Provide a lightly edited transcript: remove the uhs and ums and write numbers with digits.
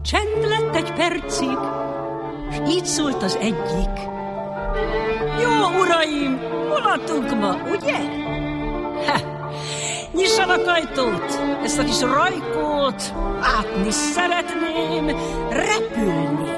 Csend lett egy percig, s így szólt az egyik. Jó, uraim, vonatunk ma, ugye? Nyissanak ajtót, ezt a kis rajkót látni szeretném repülni.